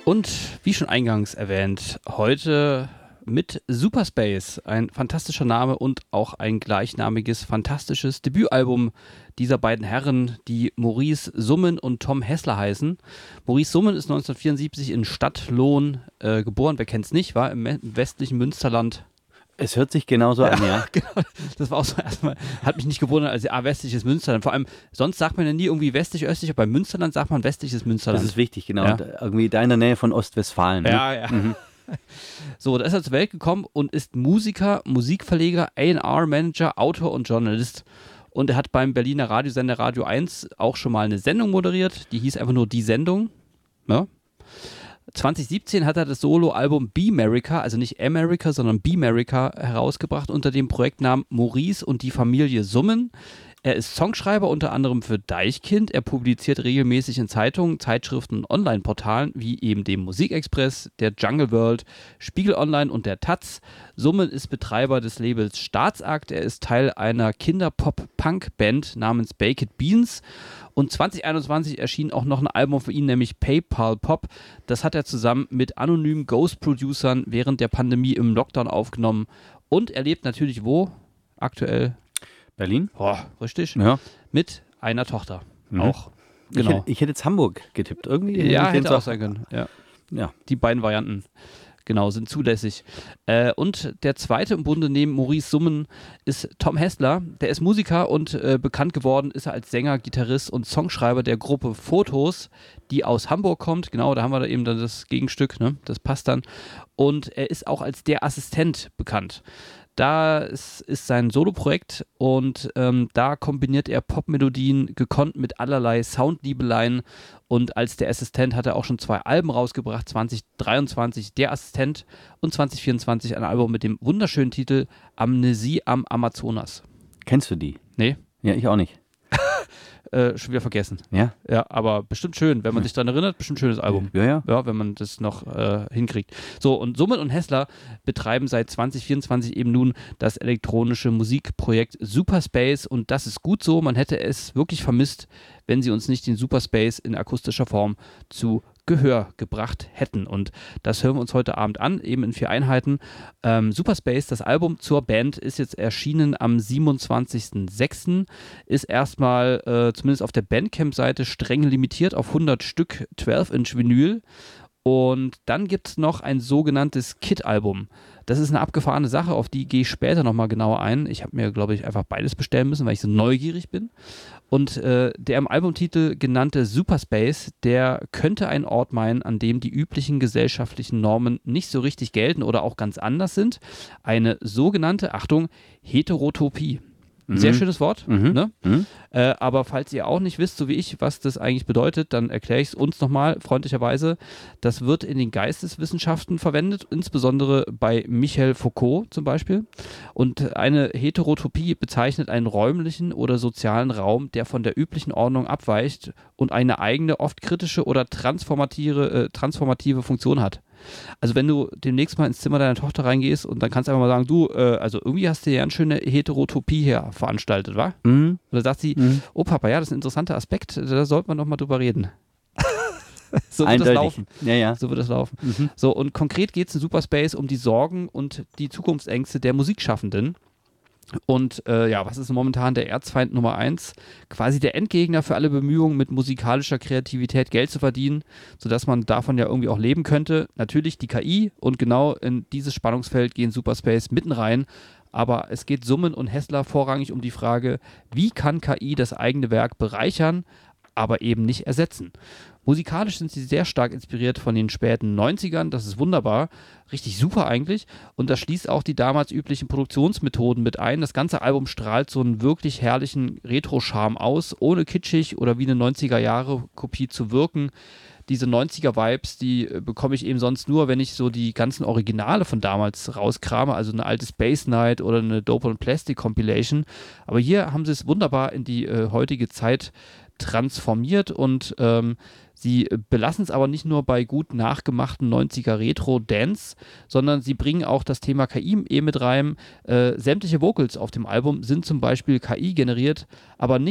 Und wie schon eingangs erwähnt, heute mit Superspace, ein fantastischer Name und auch ein gleichnamiges, fantastisches Debütalbum dieser beiden Herren, die Maurice Summen und Tom Hessler heißen. Maurice Summen ist 1974 in Stadtlohn geboren, wer kennt es nicht, war im westlichen Münsterland. Es hört sich genauso an, ja. Genau. Das war auch so erstmal, hat mich nicht gewundert, als westliches Münsterland. Vor allem, sonst sagt man ja nie irgendwie westlich, östlich, aber bei Münsterland sagt man westliches Münsterland. Das ist wichtig, genau. Ja. Irgendwie da in der Nähe von Ostwestfalen. Ne? Ja, ja. Mhm. So, da ist er zur Welt gekommen und ist Musiker, Musikverleger, A&R-Manager, Autor und Journalist. Und er hat beim Berliner Radiosender Radio 1 auch schon mal eine Sendung moderiert, die hieß einfach nur Die Sendung. Ja. 2017 hat er das Soloalbum B-Merica, also nicht America, sondern B-Merica herausgebracht unter dem Projektnamen Maurice und die Familie Summen. Er ist Songschreiber unter anderem für Deichkind. Er publiziert regelmäßig in Zeitungen, Zeitschriften und Online-Portalen wie eben dem Musikexpress, der Jungle World, Spiegel Online und der Taz. Summen ist Betreiber des Labels Staatsakt. Er ist Teil einer Kinder-Pop-Punk-Band namens Baked Beans. Und 2021 erschien auch noch ein Album für ihn, nämlich PayPal Pop. Das hat er zusammen mit anonymen Ghost-Producern während der Pandemie im Lockdown aufgenommen. Und er lebt natürlich wo? Aktuell? Berlin? Oh, richtig. Ja. Mit einer Tochter. Auch. Genau. Ich hätte jetzt Hamburg getippt. Irgendwie. Ja, hätte auch sein können. Ja. Die beiden Varianten. Genau, sind zulässig. Und der zweite im Bunde neben Maurice Summen ist Tom Hessler. Der ist Musiker und bekannt geworden ist er als Sänger, Gitarrist und Songschreiber der Gruppe Fotos, die aus Hamburg kommt. Genau, da haben wir da eben dann das Gegenstück, ne? Das passt dann. Und er ist auch als der Assistent bekannt. Da ist sein Soloprojekt und da kombiniert er Popmelodien gekonnt mit allerlei Soundliebeleien und als der Assistent hat er auch schon 2 Alben rausgebracht, 2023 Der Assistent und 2024 ein Album mit dem wunderschönen Titel Amnesie am Amazonas. Kennst du die? Nee. Ja, ich auch nicht. Schon wieder vergessen. Ja? Ja, aber bestimmt schön, wenn man sich daran erinnert, bestimmt schönes Album. Ja. Ja, wenn man das noch hinkriegt. So, und Summen und Hessler betreiben seit 2024 eben nun das elektronische Musikprojekt Superspace und das ist gut so. Man hätte es wirklich vermisst, wenn sie uns nicht den Superspace in akustischer Form zu Gehör gebracht hätten. Und das hören wir uns heute Abend an, eben in 4 Einheiten. Superspace, das Album zur Band, ist jetzt erschienen am 27.06. Ist erstmal, zumindest auf der Bandcamp-Seite, streng limitiert auf 100 Stück 12-Inch Vinyl. Und dann gibt es noch ein sogenanntes Kit-Album. Das ist eine abgefahrene Sache, auf die gehe ich später nochmal genauer ein. Ich habe mir, glaube ich, einfach beides bestellen müssen, weil ich so neugierig bin. Und der im Albumtitel genannte Superspace, der könnte ein Ort meinen, an dem die üblichen gesellschaftlichen Normen nicht so richtig gelten oder auch ganz anders sind. Eine sogenannte, Achtung, Heterotopie. Ein sehr schönes Wort, ne? Aber falls ihr auch nicht wisst, so wie ich, was das eigentlich bedeutet, dann erkläre ich es uns nochmal freundlicherweise. Das wird in den Geisteswissenschaften verwendet, insbesondere bei Michel Foucault zum Beispiel. Und eine Heterotopie bezeichnet einen räumlichen oder sozialen Raum, der von der üblichen Ordnung abweicht und eine eigene, oft kritische oder transformative Funktion hat. Also wenn du demnächst mal ins Zimmer deiner Tochter reingehst und dann kannst du einfach mal sagen, du, also irgendwie hast du ja eine schöne Heterotopie hier veranstaltet, wa? Und dann sagt sie, oh Papa, ja, das ist ein interessanter Aspekt, da sollte man noch mal drüber reden. So wird das laufen. Ja. So wird das laufen. So, und konkret geht es in Superspace um die Sorgen und die Zukunftsängste der Musikschaffenden. Und was ist momentan der Erzfeind Nummer 1? Quasi der Endgegner für alle Bemühungen, mit musikalischer Kreativität Geld zu verdienen, sodass man davon ja irgendwie auch leben könnte. Natürlich die KI und genau in dieses Spannungsfeld gehen Superspace mitten rein. Aber es geht Summen und Hessler vorrangig um die Frage, wie kann KI das eigene Werk bereichern, aber eben nicht ersetzen. Musikalisch sind sie sehr stark inspiriert von den späten 90ern, das ist wunderbar, richtig super eigentlich und das schließt auch die damals üblichen Produktionsmethoden mit ein. Das ganze Album strahlt so einen wirklich herrlichen Retro-Charme aus, ohne kitschig oder wie eine 90er-Jahre-Kopie zu wirken. Diese 90er-Vibes, die bekomme ich eben sonst nur, wenn ich so die ganzen Originale von damals rauskrame, also eine alte Space Night oder eine Dope and Plastic Compilation. Aber hier haben sie es wunderbar in die heutige Zeit transformiert und sie belassen es aber nicht nur bei gut nachgemachten 90er Retro-Dance, sondern sie bringen auch das Thema KI mit rein. Sämtliche Vocals auf dem Album sind zum Beispiel KI generiert, aber nicht